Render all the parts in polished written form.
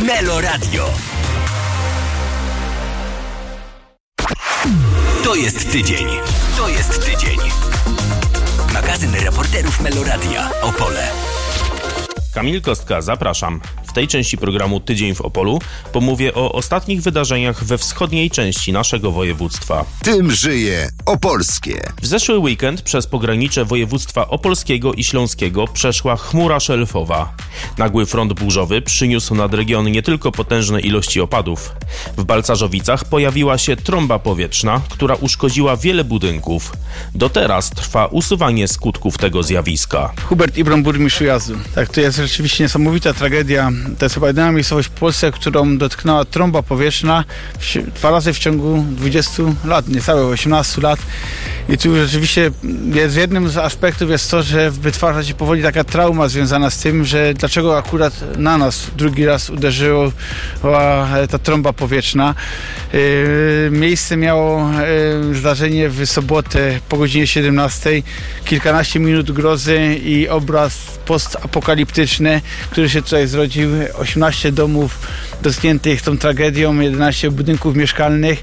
Melo Radio. To jest tydzień. Magazyn reporterów Melo Radia. Opole. Kamil Kostka, zapraszam. W tej części programu Tydzień w Opolu pomówię o ostatnich wydarzeniach we wschodniej części naszego województwa. Tym żyje Opolskie. W zeszły weekend przez pogranicze województwa opolskiego i śląskiego przeszła chmura szelfowa. Nagły front burzowy przyniósł nad region nie tylko potężne ilości opadów. W Balcarzowicach pojawiła się trąba powietrzna, która uszkodziła wiele budynków. Do teraz trwa usuwanie skutków tego zjawiska. Hubert Ibron, burmistrz Ujazdu. Tak, to jest rzeczywiście niesamowita tragedia. To jest chyba jedyna miejscowość w Polsce, którą dotknęła trąba powietrzna 2 razy w ciągu 20 lat, niecałe 18 lat. I tu rzeczywiście jednym z aspektów jest to, że wytwarza się powoli taka trauma związana z tym, że dlaczego akurat na nas drugi raz uderzyła ta trąba powietrzna. Miejsce miało zdarzenie w sobotę po godzinie 17. Kilkanaście minut grozy i obraz postapokaliptyczny, który się tutaj zrodził. 18 domów dotkniętych tą tragedią, 11 budynków mieszkalnych.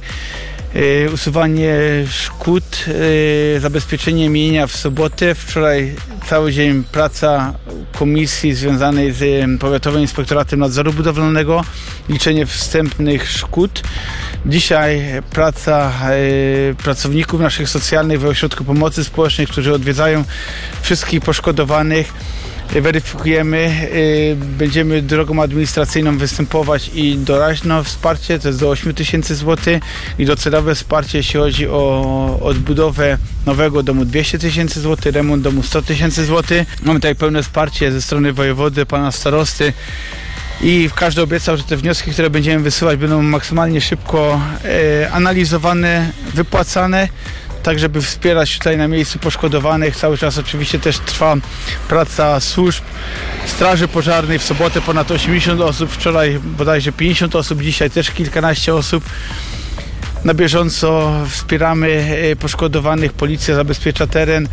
Usuwanie szkód, zabezpieczenie mienia w sobotę. Wczoraj cały dzień praca komisji związanej z Powiatowym Inspektoratem Nadzoru Budowlanego, liczenie wstępnych szkód. Dzisiaj praca pracowników naszych socjalnych w Ośrodku Pomocy Społecznej, którzy odwiedzają wszystkich poszkodowanych. Weryfikujemy, będziemy drogą administracyjną występować i doraźne wsparcie, to jest do 8 000 zł, i docelowe wsparcie, jeśli chodzi o odbudowę nowego domu 200 000 zł, remont domu 100 000 zł. Mamy tutaj pełne wsparcie ze strony wojewody, pana starosty, i każdy obiecał, że te wnioski, które będziemy wysyłać, będą maksymalnie szybko analizowane, wypłacane, tak żeby wspierać tutaj na miejscu poszkodowanych. Cały czas oczywiście też trwa praca służb, straży pożarnej. W sobotę ponad 80 osób, wczoraj bodajże 50 osób, dzisiaj też kilkanaście osób. Na bieżąco wspieramy poszkodowanych, policja zabezpiecza teren.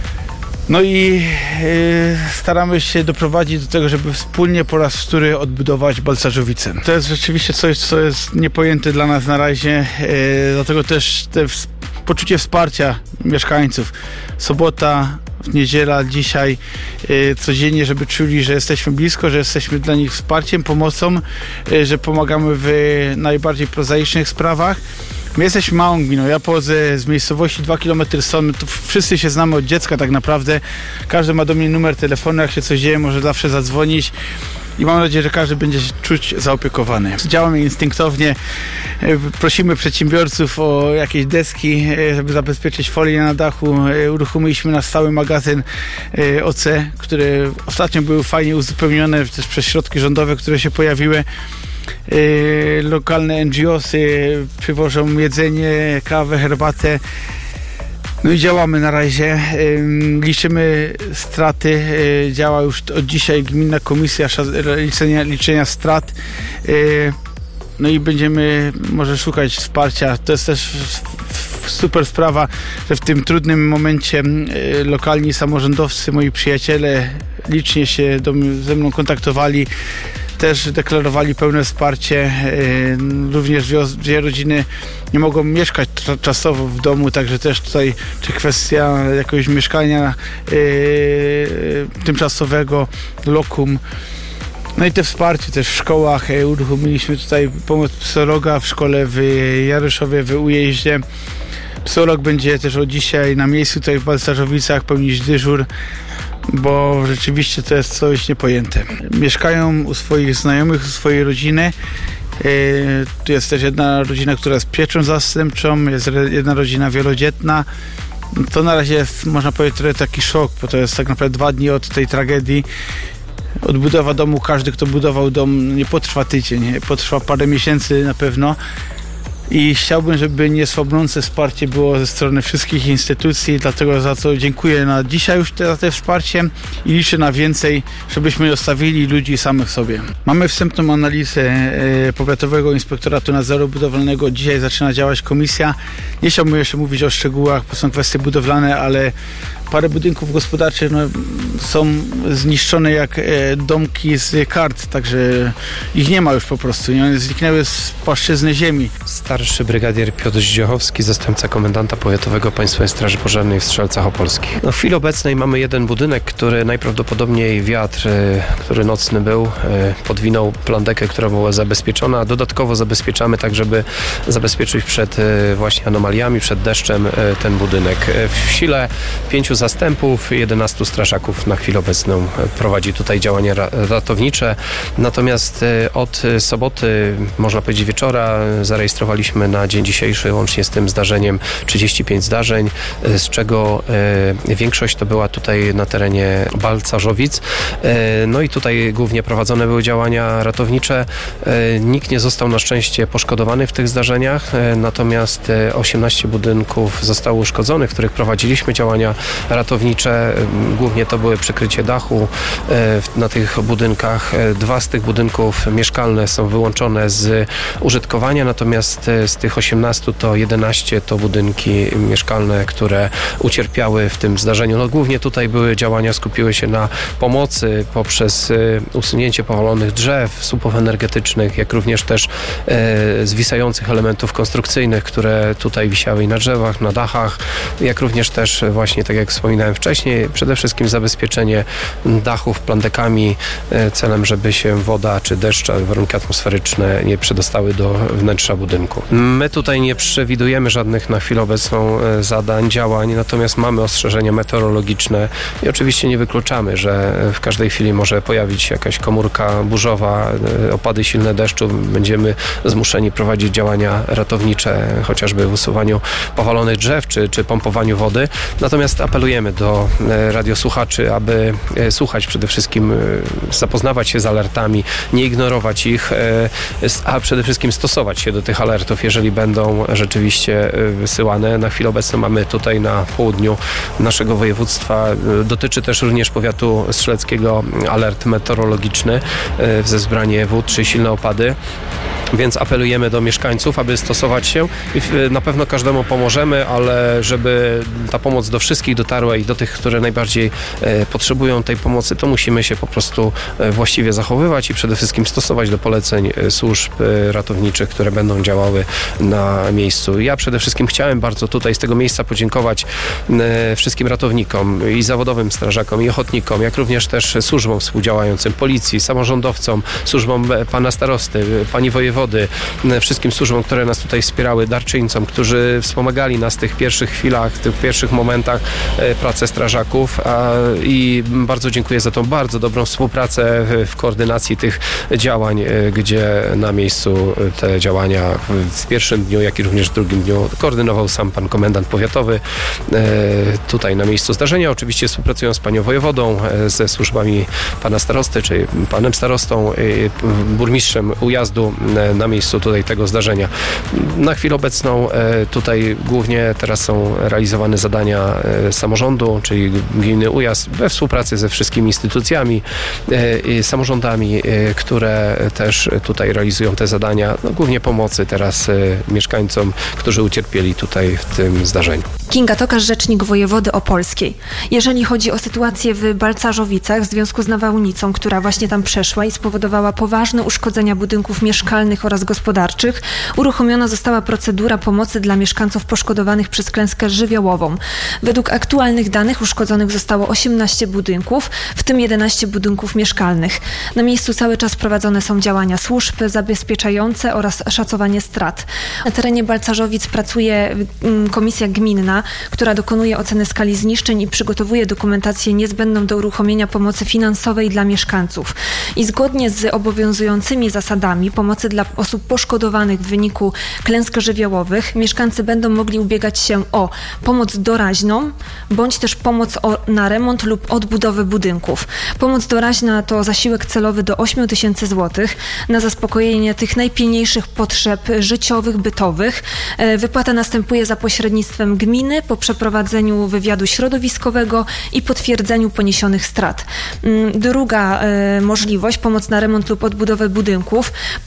No i staramy się doprowadzić do tego, żeby wspólnie po raz wtóry odbudować Balcarzowice. To jest rzeczywiście coś, co jest niepojęte dla nas na razie, dlatego też te poczucie wsparcia mieszkańców. Sobota, niedziela, dzisiaj, codziennie, żeby czuli, że jesteśmy blisko, że jesteśmy dla nich wsparciem, pomocą, że pomagamy w najbardziej prozaicznych sprawach. My jesteśmy małą gminą, ja pochodzę z miejscowości 2 km stąd, tu wszyscy się znamy od dziecka tak naprawdę. Każdy ma do mnie numer telefonu, jak się coś dzieje, może zawsze zadzwonić. I mam nadzieję, że każdy będzie się czuć zaopiekowany. Działamy instynktownie, prosimy przedsiębiorców o jakieś deski, żeby zabezpieczyć folię na dachu. Uruchomiliśmy nasz stały magazyn OC, które ostatnio były fajnie uzupełnione też przez środki rządowe, które się pojawiły. Lokalne NGOsy przywożą jedzenie, kawę, herbatę. No i działamy na razie, liczymy straty, działa już od dzisiaj Gminna Komisja liczenia strat, no i będziemy może szukać wsparcia. To jest też super sprawa, że w tym trudnym momencie lokalni samorządowcy, moi przyjaciele licznie się ze mną kontaktowali, też deklarowali pełne wsparcie. Również dwie rodziny nie mogą mieszkać czasowo w domu, także też tutaj czy kwestia jakiegoś mieszkania tymczasowego, lokum. No i te wsparcie też w szkołach. Uruchomiliśmy tutaj pomoc psychologa w szkole w Jaryszowie, w Ujeździe. Psycholog będzie też od dzisiaj na miejscu tutaj w Balcarzowicach pełnić dyżur, bo rzeczywiście to jest coś niepojęte. Mieszkają u swoich znajomych, u swojej rodziny. Tu jest też jedna rodzina, która jest pieczą zastępczą, jest jedna rodzina wielodzietna. To na razie jest, można powiedzieć, trochę taki szok, bo to jest tak naprawdę 2 dni od tej tragedii. Odbudowa domu, każdy, kto budował dom, nie potrwa tydzień, potrwa parę miesięcy na pewno. I chciałbym, żeby niesłabnące wsparcie było ze strony wszystkich instytucji, dlatego za co dziękuję na dzisiaj już za te wsparcie i liczę na więcej, żebyśmy zostawili ludzi samych sobie. Mamy wstępną analizę Powiatowego Inspektoratu Nadzoru Budowlanego. Dzisiaj zaczyna działać komisja. Nie chciałbym jeszcze mówić o szczegółach, bo są kwestie budowlane, ale Parę budynków gospodarczych są zniszczone jak domki z kart, także ich nie ma już po prostu. One zniknęły z płaszczyzny ziemi. Starszy brygadier Piotr Zdziochowski, zastępca komendanta powiatowego Państwowej Straży Pożarnej w Strzelcach Opolskich. W chwili obecnej mamy jeden budynek, który najprawdopodobniej wiatr, który nocny był, podwinął plandekę, która była zabezpieczona. Dodatkowo zabezpieczamy tak, żeby zabezpieczyć przed właśnie anomaliami, przed deszczem ten budynek. W sile 5 zastępów, 11 strażaków na chwilę obecną prowadzi tutaj działania ratownicze. Natomiast od soboty, można powiedzieć wieczora, zarejestrowaliśmy na dzień dzisiejszy łącznie z tym zdarzeniem 35 zdarzeń, z czego większość to była tutaj na terenie Balcarzowic. No i tutaj głównie prowadzone były działania ratownicze. Nikt nie został na szczęście poszkodowany w tych zdarzeniach, natomiast 18 budynków zostało uszkodzonych, w których prowadziliśmy działania ratownicze. Głównie to były przykrycie dachu na tych budynkach. 2 z tych budynków mieszkalne są wyłączone z użytkowania, natomiast z tych 18 to 11 to budynki mieszkalne, które ucierpiały w tym zdarzeniu. No, głównie tutaj były działania, skupiły się na pomocy poprzez usunięcie powalonych drzew, słupów energetycznych, jak również też zwisających elementów konstrukcyjnych, które tutaj wisiały i na drzewach, na dachach, jak również też właśnie, tak jak wspominałem wcześniej, przede wszystkim zabezpieczenie dachów plandekami celem, żeby się woda czy deszcz, warunki atmosferyczne nie przedostały do wnętrza budynku. My tutaj nie przewidujemy żadnych na chwilę obecną zadań, działań, natomiast mamy ostrzeżenia meteorologiczne i oczywiście nie wykluczamy, że w każdej chwili może pojawić się jakaś komórka burzowa, opady silne deszczu. Będziemy zmuszeni prowadzić działania ratownicze, chociażby w usuwaniu powalonych drzew czy pompowaniu wody. Natomiast apelujemy do radiosłuchaczy, aby słuchać przede wszystkim, zapoznawać się z alertami, nie ignorować ich, a przede wszystkim stosować się do tych alertów, jeżeli będą rzeczywiście wysyłane. Na chwilę obecną mamy tutaj na południu naszego województwa, dotyczy też również powiatu strzeleckiego, alert meteorologiczny w zebranie wód czy silne opady. Więc apelujemy do mieszkańców, aby stosować się i na pewno każdemu pomożemy, ale żeby ta pomoc do wszystkich dotarła i do tych, które najbardziej potrzebują tej pomocy, to musimy się po prostu właściwie zachowywać i przede wszystkim stosować do poleceń służb ratowniczych, które będą działały na miejscu. Ja przede wszystkim chciałem bardzo tutaj z tego miejsca podziękować wszystkim ratownikom i zawodowym strażakom i ochotnikom, jak również też służbom współdziałającym, policji, samorządowcom, służbom pana starosty, pani wojewody, wszystkim służbom, które nas tutaj wspierały, darczyńcom, którzy wspomagali nas w tych pierwszych chwilach, w tych pierwszych momentach pracy strażaków i bardzo dziękuję za tą bardzo dobrą współpracę w koordynacji tych działań, gdzie na miejscu te działania w pierwszym dniu, jak i również w drugim dniu koordynował sam pan komendant powiatowy tutaj na miejscu zdarzenia. Oczywiście współpracują z panią wojewodą, ze służbami pana starosty, czy panem starostą, burmistrzem ujazdu na miejscu tutaj tego zdarzenia. Na chwilę obecną tutaj głównie teraz są realizowane zadania samorządu, czyli gminy Ujazd we współpracy ze wszystkimi instytucjami i samorządami, które też tutaj realizują te zadania, no, głównie pomocy teraz mieszkańcom, którzy ucierpieli tutaj w tym zdarzeniu. Kinga Tokarz, rzecznik wojewody opolskiej. Jeżeli chodzi o sytuację w Balcarzowicach w związku z nawałnicą, która właśnie tam przeszła i spowodowała poważne uszkodzenia budynków mieszkalnych oraz gospodarczych, uruchomiona została procedura pomocy dla mieszkańców poszkodowanych przez klęskę żywiołową. Według aktualnych danych uszkodzonych zostało 18 budynków, w tym 11 budynków mieszkalnych. Na miejscu cały czas prowadzone są działania służb zabezpieczające oraz szacowanie strat. Na terenie Balcarzowic pracuje komisja gminna, która dokonuje oceny skali zniszczeń i przygotowuje dokumentację niezbędną do uruchomienia pomocy finansowej dla mieszkańców. I zgodnie z obowiązującymi zasadami pomocy dla osób poszkodowanych w wyniku klęsk żywiołowych mieszkańcy będą mogli ubiegać się o pomoc doraźną bądź też pomoc na remont lub odbudowę budynków. Pomoc doraźna to zasiłek celowy do 8 000 złotych na zaspokojenie tych najpilniejszych potrzeb życiowych, bytowych. Wypłata następuje za pośrednictwem gminy po przeprowadzeniu wywiadu środowiskowego i potwierdzeniu poniesionych strat. Druga możliwość, pomoc na remont lub odbudowę budynków po oszacowaniu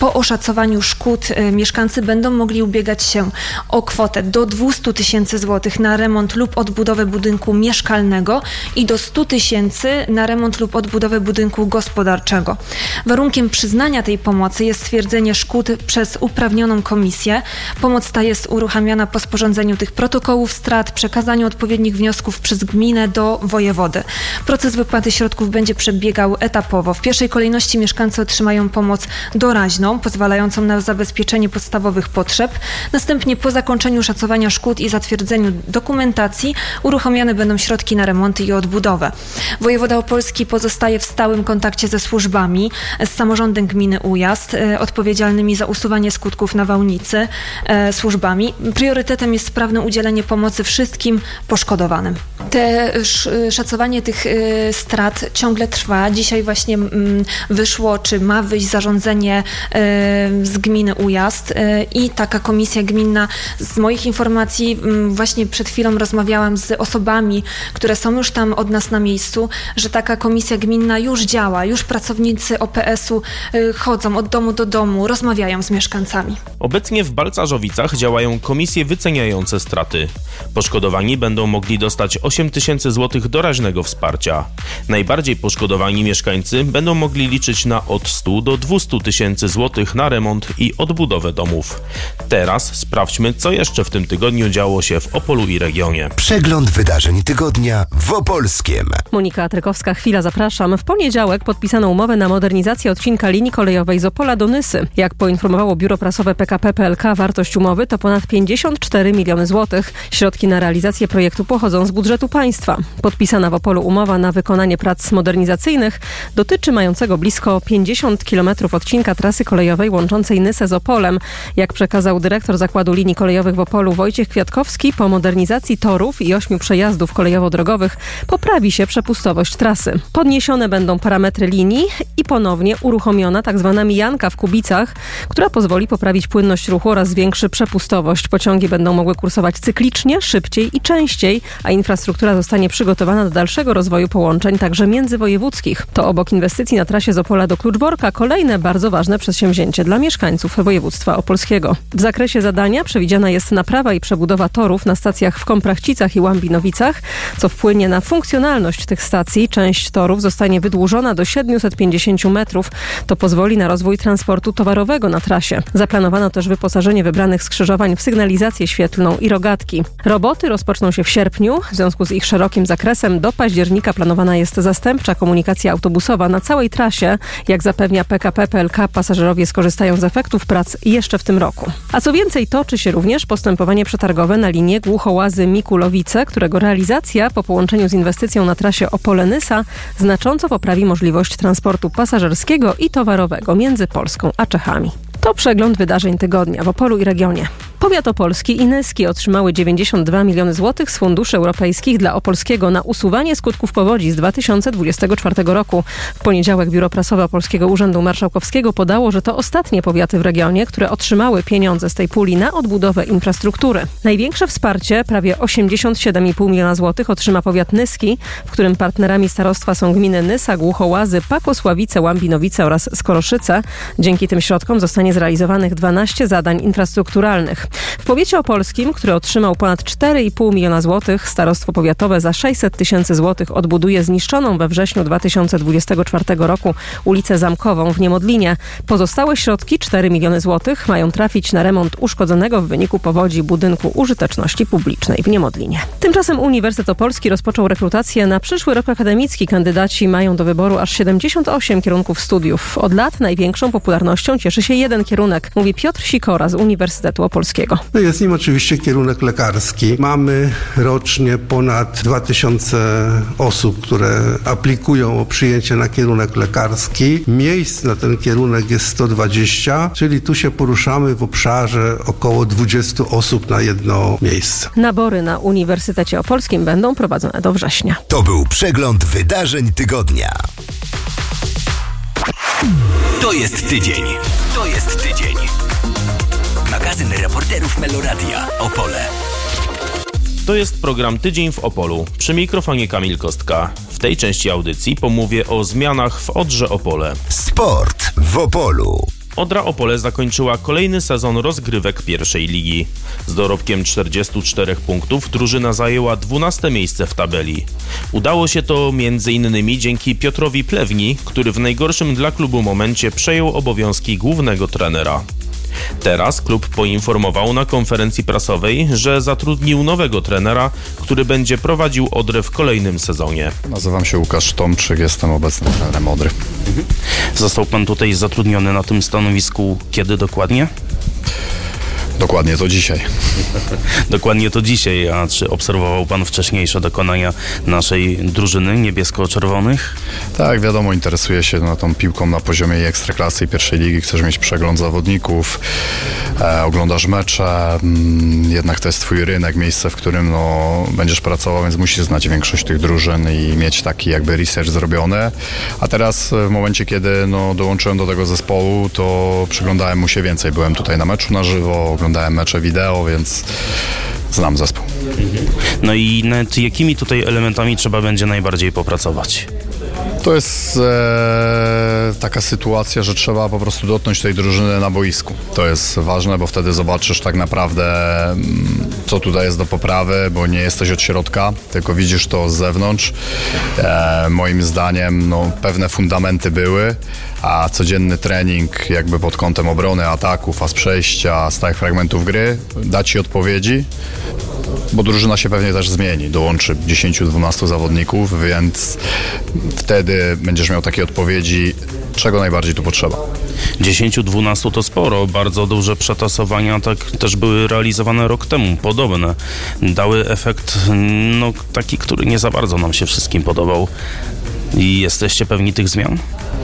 oszacowaniu szkód mieszkańcy będą mogli ubiegać się o kwotę do 200 000 złotych na remont lub odbudowę budynku mieszkalnego i do 100 000 na remont lub odbudowę budynku gospodarczego. Warunkiem przyznania tej pomocy jest stwierdzenie szkód przez uprawnioną komisję. Pomoc ta jest uruchamiana po sporządzeniu tych protokołów strat, przekazaniu odpowiednich wniosków przez gminę do wojewody. Proces wypłaty środków będzie przebiegał etapowo. W pierwszej kolejności mieszkańcy otrzymają pomoc doraźną, pozwalającą na zabezpieczenie podstawowych potrzeb. Następnie po zakończeniu szacowania szkód i zatwierdzeniu dokumentacji uruchomione będą środki na remonty i odbudowę. Wojewoda opolski pozostaje w stałym kontakcie ze służbami, z samorządem gminy Ujazd, odpowiedzialnymi za usuwanie skutków nawałnicy, służbami. Priorytetem jest sprawne udzielenie pomocy wszystkim poszkodowanym. Szacowanie tych strat ciągle trwa. Dzisiaj właśnie wyszło, czy ma wyjść zarządzenie z gminy Ujazd i taka komisja gminna, z moich informacji, właśnie przed chwilą rozmawiałam z osobami, które są już tam od nas na miejscu, że taka komisja gminna już działa, już pracownicy OPS-u chodzą od domu do domu, rozmawiają z mieszkańcami. Obecnie w Balcarzowicach działają komisje wyceniające straty. Poszkodowani będą mogli dostać 8 000 złotych doraźnego wsparcia. Najbardziej poszkodowani mieszkańcy będą mogli liczyć na od 100 do 200 000 złotych na remont i odbudowę domów. Teraz sprawdźmy, co jeszcze w tym tygodniu działo się w Opolu i regionie. Przegląd wydarzeń tygodnia w Opolskiem. Monika Trykowska, chwila, zapraszam. W poniedziałek podpisano umowę na modernizację odcinka linii kolejowej z Opola do Nysy. Jak poinformowało biuro prasowe PKP PLK, wartość umowy to ponad 54 miliony złotych. Środki na realizację projektu pochodzą z budżetu państwa. Podpisana w Opolu umowa na wykonanie prac modernizacyjnych dotyczy mającego blisko 50 km odcinka trasy kolejowej łączącej Nysę z Opolem. Jak przekazał dyrektor Zakładu Linii Kolejowych w Opolu Wojciech Kwiatkowski, po modernizacji torów i 8 przejazdów kolejowo-drogowych poprawi się przepustowość trasy. Podniesione będą parametry linii i ponownie uruchomiona tzw. mijanka w Kubicach, która pozwoli poprawić płynność ruchu oraz zwiększy przepustowość. Pociągi będą mogły kursować cyklicznie, szybciej i częściej, a infrastruktura zostanie przygotowana do dalszego rozwoju połączeń, także międzywojewódzkich. To obok inwestycji na trasie z Opola do Kluczborka kolejne bardzo ważne przedsięwzięcie dla mieszkańców województwa opolskiego. W zakresie zadania przewidziana jest naprawa i przebudowa torów na stacjach w Komprachcicach i Łambinowicach, co wpłynie na funkcjonalność tych stacji. Część torów zostanie wydłużona do 750 metrów. To pozwoli na rozwój transportu towarowego na trasie. Zaplanowano też wyposażenie wybranych skrzyżowań w sygnalizację świetlną i rogatki. Roboty rozpoczną się w sierpniu. W związku z ich szerokim zakresem do października planowana jest zastępcza komunikacja autobusowa na całej trasie. Jak zapewnia PKP PLK, pasażerowie skorzystają z efektów prac jeszcze w tym roku. A co więcej, toczy się również postępowanie przetargowe na linię Głuchołazy-Mikulowice, którego realizacja po połączeniu z inwestycją na trasie Opole-Nysa znacząco poprawi możliwość transportu pasażerskiego i towarowego między Polską a Czechami. To przegląd wydarzeń tygodnia w Opolu i regionie. Powiat opolski i nyski otrzymały 92 miliony złotych z funduszy europejskich dla Opolskiego na usuwanie skutków powodzi z 2024 roku. W poniedziałek biuro prasowe Opolskiego Urzędu Marszałkowskiego podało, że to ostatnie powiaty w regionie, które otrzymały pieniądze z tej puli na odbudowę infrastruktury. Największe wsparcie, prawie 87,5 miliona złotych, otrzyma powiat nyski, w którym partnerami starostwa są gminy Nysa, Głuchołazy, Pakosławice, Łambinowice oraz Skoroszyce. Dzięki tym środkom zostanie zrealizowanych 12 zadań infrastrukturalnych. W powiecie opolskim, który otrzymał ponad 4,5 miliona złotych, starostwo powiatowe za 600 000 złotych odbuduje zniszczoną we wrześniu 2024 roku ulicę Zamkową w Niemodlinie. Pozostałe środki, 4 miliony złotych, mają trafić na remont uszkodzonego w wyniku powodzi budynku użyteczności publicznej w Niemodlinie. Tymczasem Uniwersytet Opolski rozpoczął rekrutację na przyszły rok akademicki. Kandydaci mają do wyboru aż 78 kierunków studiów. Od lat największą popularnością cieszy się jeden kierunek, mówi Piotr Sikora z Uniwersytetu Opolskiego. No jest nim oczywiście kierunek lekarski. Mamy rocznie ponad 2000 osób, które aplikują o przyjęcie na kierunek lekarski. Miejsc na ten kierunek jest 120, czyli tu się poruszamy w obszarze około 20 osób na jedno miejsce. Nabory na Uniwersytecie Opolskim będą prowadzone do września. To był przegląd wydarzeń tygodnia. To jest tydzień. To jest tydzień. Magazyn reporterów Meloradia Opole. To jest program Tydzień w Opolu. Przy mikrofonie Kamil Kostka. W tej części audycji pomówię o zmianach w Odrze Opole. Sport w Opolu. Odra Opole zakończyła kolejny sezon rozgrywek pierwszej ligi. Z dorobkiem 44 punktów drużyna zajęła 12 miejsce w tabeli. Udało się to m.in. dzięki Piotrowi Plewni, który w najgorszym dla klubu momencie przejął obowiązki głównego trenera. Teraz klub poinformował na konferencji prasowej, że zatrudnił nowego trenera, który będzie prowadził Odrę w kolejnym sezonie. Nazywam się Łukasz Tomczyk, jestem obecnym trenerem Odry. Został pan tutaj zatrudniony na tym stanowisku kiedy dokładnie? Dokładnie to dzisiaj. Dokładnie to dzisiaj, a czy obserwował pan wcześniejsze dokonania naszej drużyny niebiesko-czerwonych? Tak, wiadomo, interesuję się tą piłką na poziomie Ekstraklasy i pierwszej ligi, chcesz mieć przegląd zawodników, oglądasz mecze, jednak to jest twój rynek, miejsce, w którym będziesz pracował, więc musisz znać większość tych drużyn i mieć taki jakby research zrobiony. A teraz w momencie, kiedy dołączyłem do tego zespołu, to przyglądałem mu się więcej. Byłem tutaj na meczu na żywo, oglądałem mecze wideo, więc znam zespół. No i nad jakimi tutaj elementami trzeba będzie najbardziej popracować? To jest taka sytuacja, że trzeba po prostu dotknąć tej drużyny na boisku. To jest ważne, bo wtedy zobaczysz tak naprawdę, co tutaj jest do poprawy, bo nie jesteś od środka, tylko widzisz to z zewnątrz. Moim zdaniem pewne fundamenty były, a codzienny trening jakby pod kątem obrony, ataku, faz przejścia, stałych fragmentów gry da ci odpowiedzi, bo drużyna się pewnie też zmieni, dołączy 10-12 zawodników, więc wtedy będziesz miał takie odpowiedzi, czego najbardziej tu potrzeba. 10-12 to sporo, bardzo duże przetasowania tak też były realizowane rok temu, podobne. Dały efekt taki, który nie za bardzo nam się wszystkim podobał. I jesteście pewni tych zmian?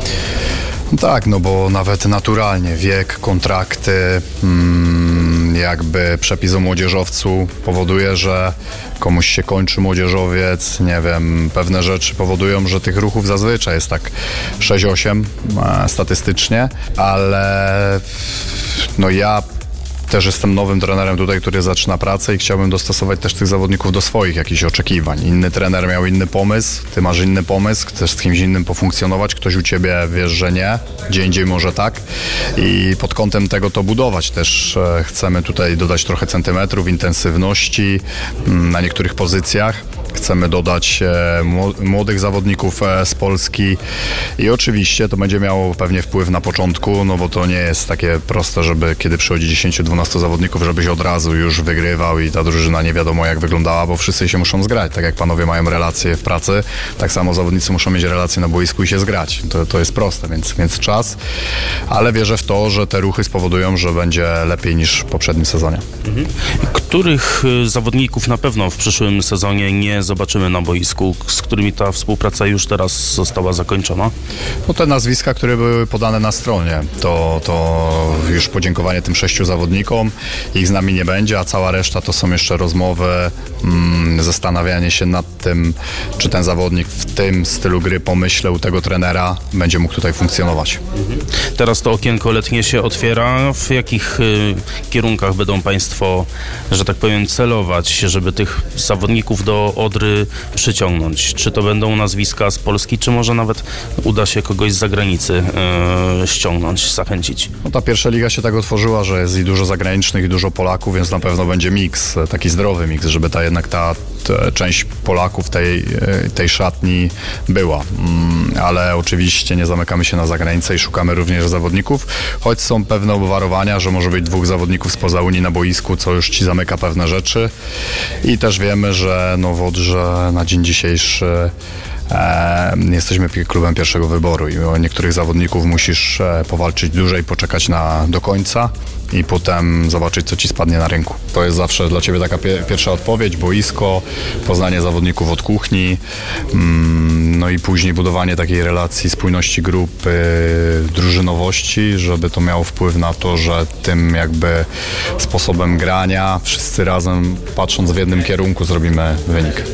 Tak, bo nawet naturalnie wiek, kontrakty, jakby przepis o młodzieżowcu powoduje, że komuś się kończy młodzieżowiec, nie wiem, pewne rzeczy powodują, że tych ruchów zazwyczaj jest tak 6-8 statystycznie, ale ja też jestem nowym trenerem tutaj, który zaczyna pracę i chciałbym dostosować też tych zawodników do swoich jakichś oczekiwań. Inny trener miał inny pomysł, ty masz inny pomysł, chcesz z kimś innym pofunkcjonować, ktoś u ciebie wiesz, że nie, gdzie indziej może tak i pod kątem tego to budować. Też chcemy tutaj dodać trochę centymetrów, intensywności na niektórych pozycjach. Chcemy dodać młodych zawodników z Polski i oczywiście to będzie miało pewnie wpływ na początku, bo to nie jest takie proste, żeby kiedy przychodzi 10-12 zawodników, żebyś od razu już wygrywał i ta drużyna nie wiadomo jak wyglądała, bo wszyscy się muszą zgrać. Tak jak panowie mają relacje w pracy, tak samo zawodnicy muszą mieć relacje na boisku i się zgrać. To jest proste, więc czas, ale wierzę w to, że te ruchy spowodują, że będzie lepiej niż w poprzednim sezonie. Których zawodników na pewno w przyszłym sezonie nie zobaczymy na boisku, z którymi ta współpraca już teraz została zakończona? Te nazwiska, które były podane na stronie, to już podziękowanie tym 6 zawodnikom, ich z nami nie będzie, a cała reszta to są jeszcze rozmowy, zastanawianie się nad tym, czy ten zawodnik w tym stylu gry pomyśle u tego trenera będzie mógł tutaj funkcjonować. Teraz to okienko letnie się otwiera. W jakich kierunkach będą Państwo, że tak powiem, celować, żeby tych zawodników do Odry przyciągnąć? Czy to będą nazwiska z Polski, czy może nawet uda się kogoś z zagranicy ściągnąć, zachęcić? Ta pierwsza liga się tak otworzyła, że jest i dużo zagranicznych, i dużo Polaków, więc na pewno będzie miks, taki zdrowy miks, żeby ta część Polaków tej szatni była. Ale oczywiście nie zamykamy się na zagranicę i szukamy również zawodników, choć są pewne obwarowania, że może być 2 zawodników spoza Unii na boisku, co już ci zamyka pewne rzeczy i też wiemy, że w Odrze na dzień dzisiejszy jesteśmy klubem pierwszego wyboru i o niektórych zawodników musisz powalczyć dłużej, poczekać do końca i potem zobaczyć, co ci spadnie na rynku. To jest zawsze dla ciebie taka pierwsza odpowiedź, boisko, poznanie zawodników od kuchni, i później budowanie takiej relacji, spójności grupy, drużynowości, żeby to miało wpływ na to, że tym jakby sposobem grania wszyscy razem, patrząc w jednym kierunku, zrobimy wynik.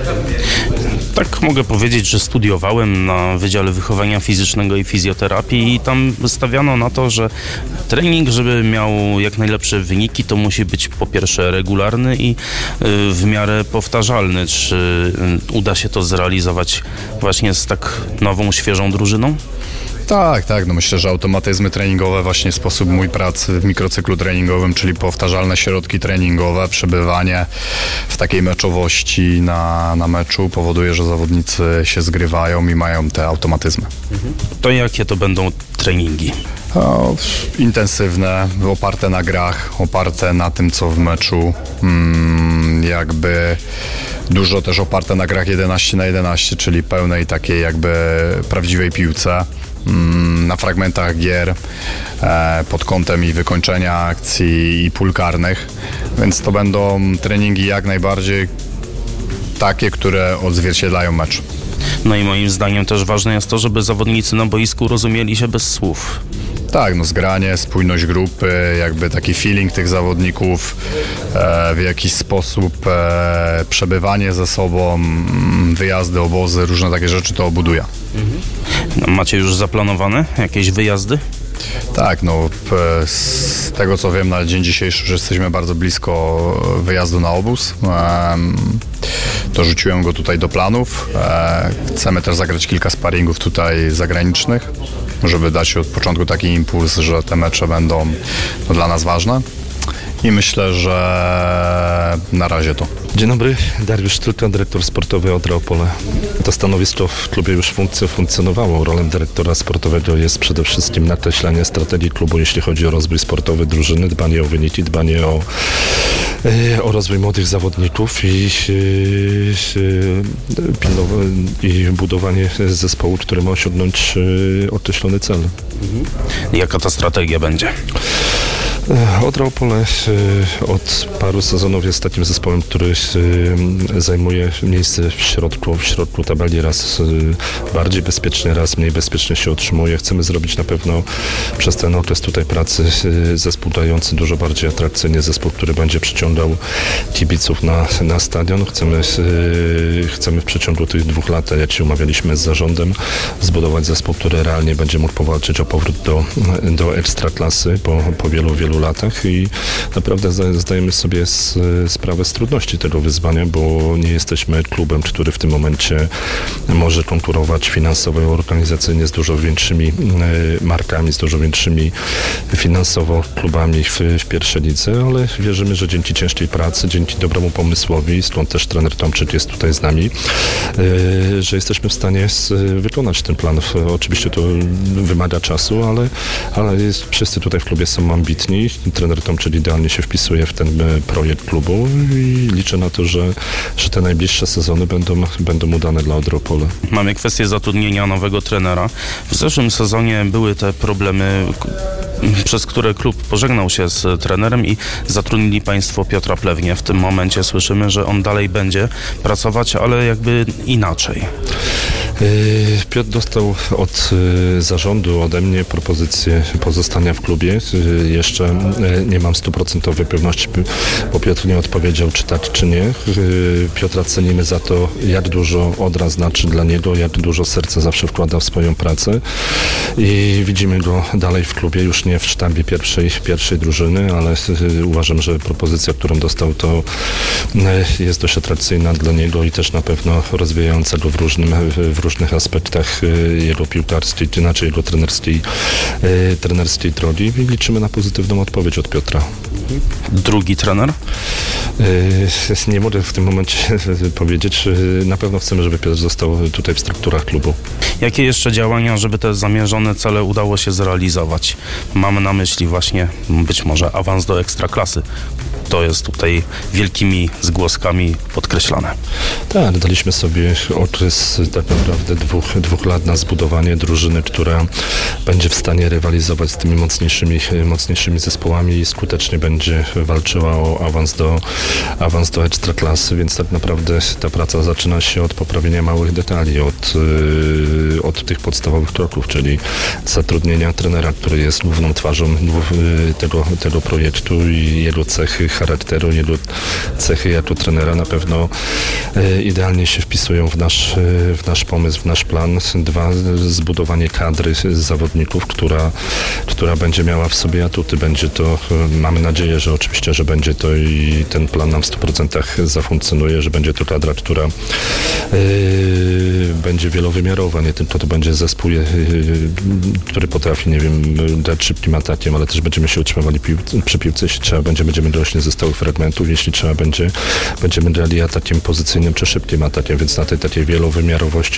Tak mogę powiedzieć, że studiowałem na Wydziale Wychowania Fizycznego i Fizjoterapii i tam stawiano na to, że trening, żeby miał jak najlepsze wyniki, to musi być po pierwsze regularny i w miarę powtarzalny. Czy uda się to zrealizować właśnie z tak nową, świeżą drużyną? Tak, no myślę, że automatyzmy treningowe, właśnie sposób mój pracy w mikrocyklu treningowym, czyli powtarzalne środki treningowe, przebywanie w takiej meczowości na meczu powoduje, że zawodnicy się zgrywają i mają te automatyzmy. To jakie to będą treningi? Intensywne, oparte na grach, oparte na tym, co w meczu, jakby dużo też oparte na grach 11-11, czyli pełnej takiej jakby prawdziwej piłce, na fragmentach gier, pod kątem i wykończenia akcji i pól karnych, więc to będą treningi jak najbardziej takie, które odzwierciedlają mecz. No i moim zdaniem też ważne jest to, żeby zawodnicy na boisku rozumieli się bez słów. Tak, no zgranie, spójność grupy, jakby taki feeling tych zawodników, w jakiś sposób przebywanie ze sobą, wyjazdy, obozy, różne takie rzeczy to buduje. No, macie już zaplanowane jakieś wyjazdy? Tak, no z tego co wiem na dzień dzisiejszy, że jesteśmy bardzo blisko wyjazdu na obóz. Dorzuciłem go tutaj do planów. Chcemy też zagrać kilka sparingów tutaj zagranicznych, żeby dać od początku taki impuls, że te mecze będą dla nas ważne. I myślę, że na razie to. Dzień dobry, Dariusz Sztryka, dyrektor sportowy Odra Opole. To stanowisko w klubie już funkcjonowało. Rolą dyrektora sportowego jest przede wszystkim nakreślanie strategii klubu, jeśli chodzi o rozwój sportowy drużyny, dbanie o wyniki, dbanie o rozwój młodych zawodników i budowanie zespołu, który ma osiągnąć określony cel. Jaka ta strategia będzie? Odra Opole od paru sezonów jest takim zespołem, który zajmuje miejsce w środku tabeli, raz bardziej bezpiecznie, raz mniej bezpiecznie się utrzymuje. Chcemy zrobić na pewno przez ten okres tutaj pracy zespół dający dużo bardziej atrakcyjnie, zespół, który będzie przyciągał kibiców na stadion. Chcemy w przeciągu tych 2 lat, jak się umawialiśmy z zarządem, zbudować zespół, który realnie będzie mógł powalczyć o powrót do ekstraklasy po wielu latach i naprawdę zdajemy sobie sprawę z trudności tego wyzwania, bo nie jesteśmy klubem, który w tym momencie może konkurować finansowo, organizacyjnie z dużo większymi markami, z dużo większymi finansowo klubami w pierwszej lidze, ale wierzymy, że dzięki ciężkiej pracy, dzięki dobremu pomysłowi, stąd też trener Tomczyk jest tutaj z nami, że jesteśmy w stanie wykonać ten plan. Oczywiście to wymaga czasu, ale wszyscy tutaj w klubie są ambitni. Trener Tomczyk idealnie się wpisuje w ten projekt klubu i liczę na to, że te najbliższe sezony będą udane dla Odry Opole. Mamy kwestię zatrudnienia nowego trenera. W zeszłym sezonie były te problemy, przez które klub pożegnał się z trenerem i zatrudnili Państwo Piotra Plewnię. W tym momencie słyszymy, że on dalej będzie pracować, ale jakby inaczej. Piotr dostał od zarządu, ode mnie propozycję pozostania w klubie. Jeszcze nie mam 100% pewności, bo Piotr nie odpowiedział, czy tak, czy nie. Piotra cenimy za to, jak dużo Odra znaczy dla niego, jak dużo serca zawsze wkłada w swoją pracę i widzimy go dalej w klubie, już nie w sztabie pierwszej drużyny, ale uważam, że propozycja, którą dostał, to jest dość atrakcyjna dla niego i też na pewno rozwijająca go w różnych aspektach jego piłkarskiej, czy inaczej jego trenerskiej drogi i liczymy na pozytywną odpowiedź od Piotra. Drugi trener? Nie mogę w tym momencie powiedzieć. Na pewno chcemy, żeby Piotr został tutaj w strukturach klubu. Jakie jeszcze działania, żeby te zamierzone cele udało się zrealizować? Mamy na myśli właśnie być może awans do ekstraklasy. To jest tutaj wielkimi zgłoskami podkreślane. Tak, daliśmy sobie okres tak naprawdę dwóch lat na zbudowanie drużyny, która będzie w stanie rywalizować z tymi mocniejszymi zespołami i skutecznie będzie walczyła o awans do ekstraklasy, więc tak naprawdę ta praca zaczyna się od poprawienia małych detali, od tych podstawowych kroków, czyli zatrudnienia trenera, który jest główną twarzą tego projektu i jego cechy charakteru, ilu cechy jako trenera na pewno idealnie się wpisują w nasz pomysł, w nasz plan. 2, zbudowanie kadry zawodników, która będzie miała w sobie atuty. Będzie to, mamy nadzieję, że oczywiście, że będzie to i ten plan nam w 100% zafunkcjonuje, że będzie to kadra, która będzie wielowymiarowa, nie tylko to będzie zespół, który potrafi, nie wiem, dać szybkim atakiem, ale też będziemy się utrzymywali przy piłce, jeśli trzeba będziemy dojść ze stałych fragmentów, jeśli trzeba będziemy grali atakiem pozycyjnym czy szybkim atakiem, więc na tej takiej wielowymiarowości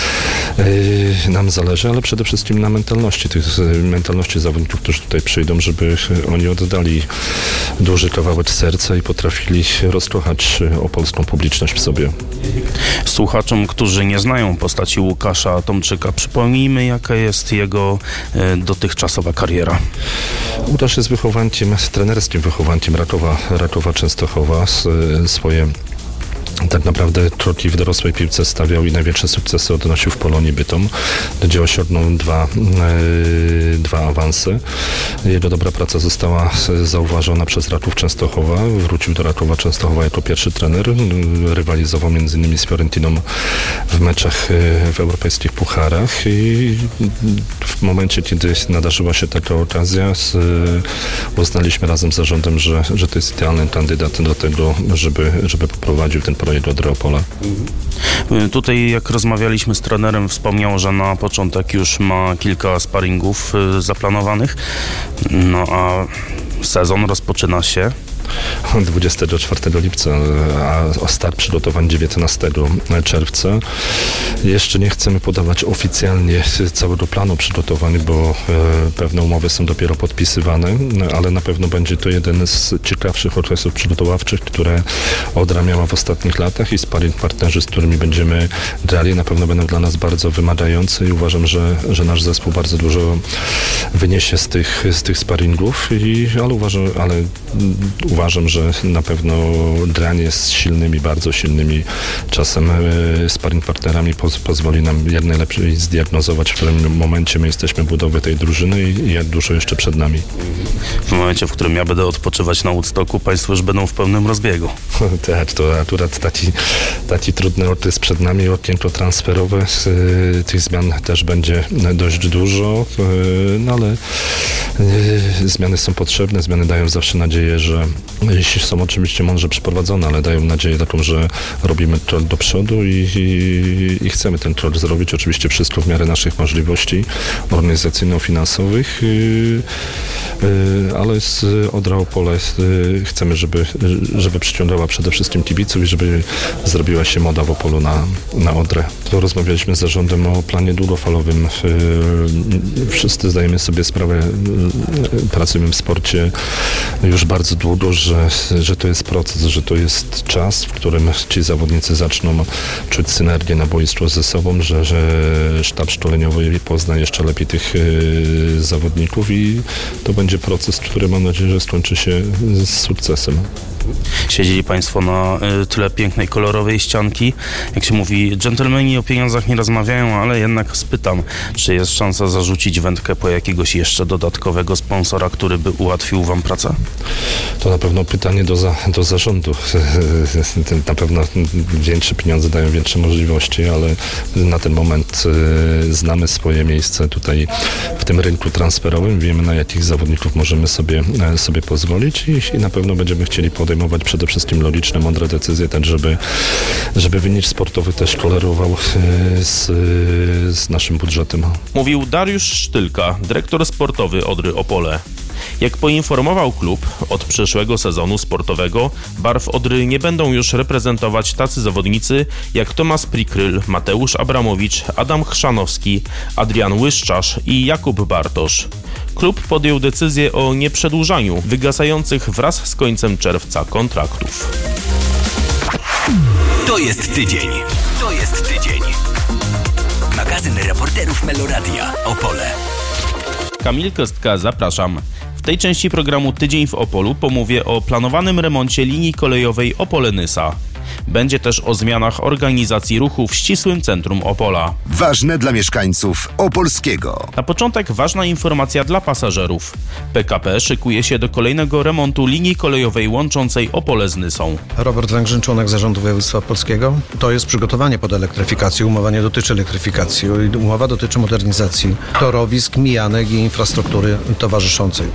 nam zależy, ale przede wszystkim na mentalności zawodników, którzy tutaj przyjdą, żeby oni oddali duży kawałek serca i potrafili rozkochać opolską publiczność w sobie. Słuchaczom, którzy nie znają postaci Łukasza Tomczyka, przypomnijmy, jaka jest jego dotychczasowa kariera. Łukasz jest trenerskim wychowankiem Rakowa Częstochowa. Swoje tak naprawdę kroki w dorosłej piłce stawiał i największe sukcesy odnosił w Polonii Bytom, gdzie osiągnął dwa awanse. Jego dobra praca została zauważona przez Raków Częstochowa. Wrócił do Rakowa Częstochowa jako pierwszy trener. Rywalizował m.in. z Fiorentiną w meczach w europejskich pucharach i w momencie, kiedy nadarzyła się taka okazja, uznaliśmy razem z zarządem, że to jest idealny kandydat do tego, żeby poprowadził ten projekt Odry Opole. Tutaj, jak rozmawialiśmy z trenerem, wspomniał, że na początek już ma kilka sparingów zaplanowanych, no a sezon rozpoczyna się 24 lipca, a start przygotowań 19 czerwca. Jeszcze nie chcemy podawać oficjalnie całego planu przygotowań, bo pewne umowy są dopiero podpisywane, ale na pewno będzie to jeden z ciekawszych okresów przygotowawczych, które Odra miała w ostatnich latach i sparring partnerzy, z którymi będziemy grali, na pewno będą dla nas bardzo wymagający i uważam, że nasz zespół bardzo dużo wyniesie z tych sparingów, ale uważam, że na pewno granie z silnymi, bardzo silnymi czasem sparring partnerami pozwoli nam jak najlepiej zdiagnozować, w którym momencie my jesteśmy w budowie tej drużyny i jak dużo jeszcze przed nami. W momencie, w którym ja będę odpoczywać na Woodstocku, państwo już będą w pełnym rozbiegu. Tak, to akurat taki trudny okres przed nami, okienko transferowe. Tych zmian też będzie dość dużo, no ale zmiany są potrzebne, zmiany dają zawsze nadzieję, że jeśli są oczywiście mądrze przeprowadzone, ale dają nadzieję taką, że robimy krok do przodu i chcemy ten krok zrobić. Oczywiście wszystko w miarę naszych możliwości organizacyjno-finansowych, ale z Odra Opole chcemy, żeby przyciągała przede wszystkim kibiców i żeby zrobiła się moda w Opolu na Odrę. To rozmawialiśmy z zarządem o planie długofalowym. Wszyscy zdajemy sobie sprawę, pracujemy w sporcie już bardzo długo, że to jest proces, że to jest czas, w którym ci zawodnicy zaczną czuć synergię na boisku ze sobą, że sztab szkoleniowy pozna jeszcze lepiej tych zawodników i to będzie proces, który mam nadzieję, że skończy się z sukcesem. Siedzieli państwo na tyle pięknej, kolorowej ścianki. Jak się mówi, dżentelmeni o pieniądzach nie rozmawiają, ale jednak spytam, czy jest szansa zarzucić wędkę po jakiegoś jeszcze dodatkowego sponsora, który by ułatwił wam pracę? To na pewno pytanie do zarządu. Na pewno większe pieniądze dają większe możliwości, ale na ten moment znamy swoje miejsce tutaj w tym rynku transferowym. Wiemy, na jakich zawodników możemy sobie pozwolić i na pewno będziemy chcieli podejmować przede wszystkim logiczne, mądre decyzje, tak żeby wynik sportowy też kolerował z naszym budżetem. Mówił Dariusz Sztylka, dyrektor sportowy Odry Opole. Jak poinformował klub, od przyszłego sezonu sportowego barw Odry nie będą już reprezentować tacy zawodnicy jak Tomasz Prikryl, Mateusz Abramowicz, Adam Chrzanowski, Adrian Łyszczarz i Jakub Bartosz. Klub podjął decyzję o nieprzedłużaniu wygasających wraz z końcem czerwca kontraktów. To jest tydzień. Magazyn reporterów Meloradia Opole. Kamil Kostka, zapraszam. W tej części programu Tydzień w Opolu pomówię o planowanym remoncie linii kolejowej Opole-Nysa. Będzie też o zmianach organizacji ruchu w ścisłym centrum Opola. Ważne dla mieszkańców Opolskiego. Na początek ważna informacja dla pasażerów. PKP szykuje się do kolejnego remontu linii kolejowej łączącej Opole z Nysą. Robert Węgrzyn, członek Zarządu Województwa Opolskiego. To jest przygotowanie pod elektryfikację. Umowa nie dotyczy elektryfikacji. Umowa dotyczy modernizacji torowisk, mijanek i infrastruktury towarzyszącej.